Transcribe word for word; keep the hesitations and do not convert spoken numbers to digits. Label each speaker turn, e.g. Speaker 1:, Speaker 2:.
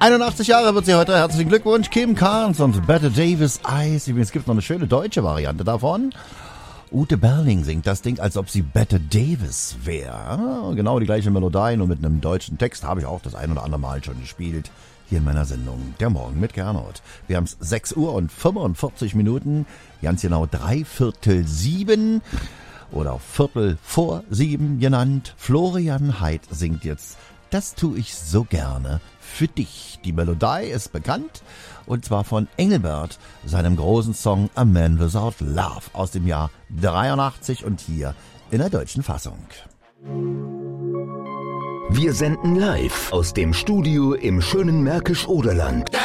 Speaker 1: einundachtzig Jahre wird sie heute. Herzlichen Glückwunsch, Kim Carnes und Bette Davis Eyes. Übrigens gibt es noch eine schöne deutsche Variante davon. Ute Berling singt das Ding, als ob sie Bette Davis wäre. Genau die gleiche Melodie, nur mit einem deutschen Text. Habe ich auch das ein oder andere Mal schon gespielt. Hier in meiner Sendung Der Morgen mit Gernot. Wir haben es sechs Uhr und fünfundvierzig Minuten. Ganz genau drei Viertel sieben. Oder Viertel vor sieben genannt. Florian Heid singt jetzt Das tu ich so gerne für dich. Die Melodie ist bekannt und zwar von Engelbert, seinem großen Song A Man Without Love aus dem Jahr dreiundachtzig und hier in der deutschen Fassung.
Speaker 2: Wir senden live aus dem Studio im schönen Märkisch-Oderland.